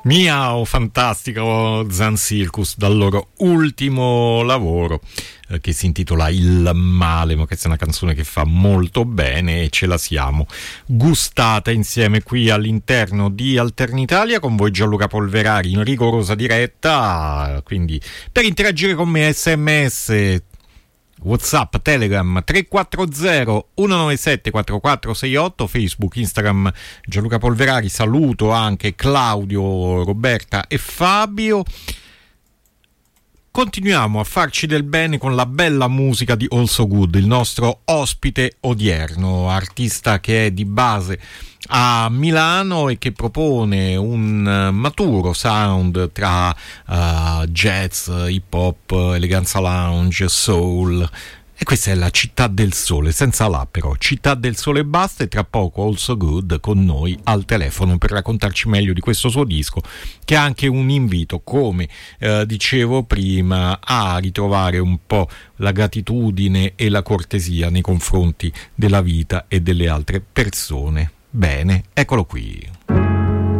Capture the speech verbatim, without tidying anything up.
Miau, fantastico Zan Circus dal loro ultimo lavoro eh, che si intitola Il Male, ma questa è una canzone che fa molto bene e ce la siamo gustata insieme qui all'interno di Alternitalia con voi Gianluca Polverari in rigorosa diretta. Quindi per interagire con me sms, WhatsApp, Telegram tre quattro zero uno nove sette quattro quattro sei otto, Facebook, Instagram Gianluca Polverari. Saluto anche Claudio, Roberta e Fabio. Continuiamo a farci del bene con la bella musica di Also Good, il nostro ospite odierno, artista che è di base a Milano e che propone un maturo sound tra uh, jazz, hip hop, eleganza lounge, soul. E questa è la Città del Sole, senza la però, Città del Sole e basta. E tra poco Also Good con noi al telefono per raccontarci meglio di questo suo disco, che è anche un invito, come eh, dicevo prima, a ritrovare un po' la gratitudine e la cortesia nei confronti della vita e delle altre persone. Bene, eccolo qui.